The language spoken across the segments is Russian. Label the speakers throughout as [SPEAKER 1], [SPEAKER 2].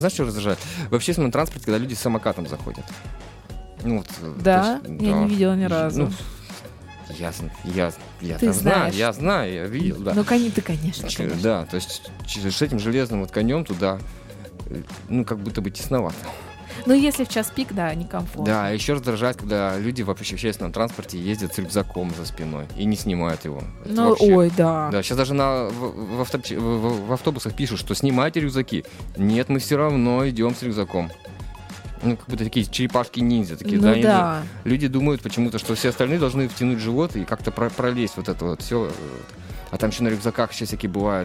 [SPEAKER 1] Знаешь, что раздражает? В общественном транспорте, когда люди с самокатом заходят. Ну, вот,
[SPEAKER 2] Да?
[SPEAKER 1] то есть,
[SPEAKER 2] Я
[SPEAKER 1] да.
[SPEAKER 2] не видела ни разу.
[SPEAKER 1] Ну, я
[SPEAKER 2] Ты
[SPEAKER 1] знаю,
[SPEAKER 2] знаешь.
[SPEAKER 1] я видел, да.
[SPEAKER 2] Ну, ты, конечно.
[SPEAKER 1] Да, то есть с этим железным вот конем туда, ну, как будто бы тесновато.
[SPEAKER 2] Ну, если в час пик, да, некомфортно.
[SPEAKER 1] Да, еще раздражает, когда люди в общественном транспорте ездят с рюкзаком за спиной и не снимают его. Это
[SPEAKER 2] Ну,
[SPEAKER 1] вообще...
[SPEAKER 2] ой, да.
[SPEAKER 1] Да, сейчас даже в автобусах пишут, что снимайте рюкзаки. Нет, мы все равно идем с рюкзаком. Ну, как будто такие черепашки-ниндзя. Такие,
[SPEAKER 2] Ну,
[SPEAKER 1] да,
[SPEAKER 2] да.
[SPEAKER 1] Люди думают почему-то, что все остальные должны втянуть живот и как-то пролезть вот это вот все. А там еще на рюкзаках еще всякие бывают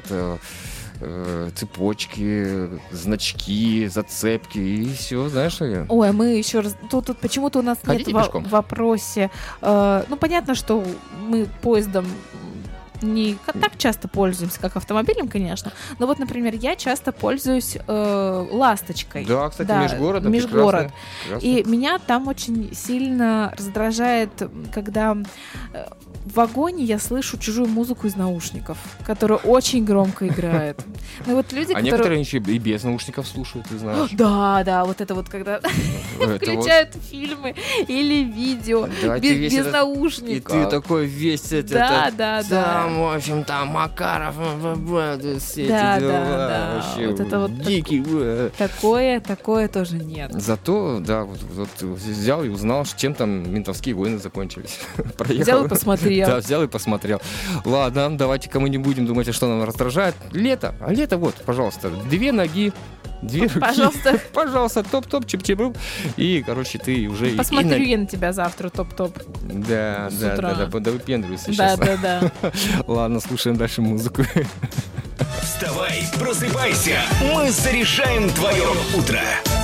[SPEAKER 1] цепочки, значки, зацепки и все, знаешь.
[SPEAKER 2] Ой, мы еще раз... Тут почему-то у нас
[SPEAKER 1] Ходите
[SPEAKER 2] нет
[SPEAKER 1] пешком?
[SPEAKER 2] в вопросе... ну, понятно, что мы поездом не так часто пользуемся, как автомобилем, конечно. Но вот, например, я часто пользуюсь «Ласточкой».
[SPEAKER 1] Да, кстати,
[SPEAKER 2] Да,
[SPEAKER 1] межгородом.
[SPEAKER 2] межгород.
[SPEAKER 1] Прекрасно.
[SPEAKER 2] И меня там очень сильно раздражает, когда в вагоне я слышу чужую музыку из наушников, которая очень громко играет. Ну вот люди,
[SPEAKER 1] А некоторые еще и без наушников слушают, ты знаешь.
[SPEAKER 2] Да, вот это вот, когда включают фильмы или видео без наушников.
[SPEAKER 1] И ты такой весь
[SPEAKER 2] Да.
[SPEAKER 1] Там, в общем, там Макаров, все эти
[SPEAKER 2] Да.
[SPEAKER 1] дела. Вообще
[SPEAKER 2] Вот это вот
[SPEAKER 1] дикий.
[SPEAKER 2] Такое тоже нет.
[SPEAKER 1] Зато, да, вот взял и узнал, чем там ментовские войны закончились.
[SPEAKER 2] Взял и посмотрел.
[SPEAKER 1] Да, взял и посмотрел. Ладно, давайте-ка мы не будем думать, что нам раздражает. Лето. А лето вот, пожалуйста, 2 ноги, 2 руки.
[SPEAKER 2] Пожалуйста.
[SPEAKER 1] Пожалуйста, топ-топ, чип-чип. И, короче, ты уже...
[SPEAKER 2] Посмотрю я на тебя завтра, топ-топ.
[SPEAKER 1] Да, выпендривайся сейчас.
[SPEAKER 2] Да.
[SPEAKER 1] Ладно, слушаем дальше музыку.
[SPEAKER 3] Вставай, просыпайся, мы зарешаем твое утро.